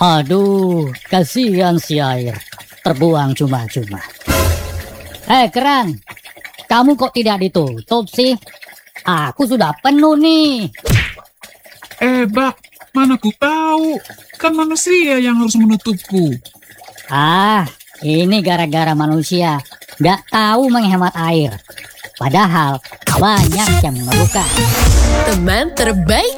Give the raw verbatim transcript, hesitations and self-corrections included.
Aduh, kasihan si air. Terbuang cuma-cuma. Eh, keran. Kamu kok tidak ditutup sih? Aku sudah penuh nih. Eh, Bak, mana ku tahu. Kan manusia yang harus menutupku. Ah, ini gara-gara manusia nggak tahu menghemat air. Padahal banyak yang mengeluhkan. Teman terbaik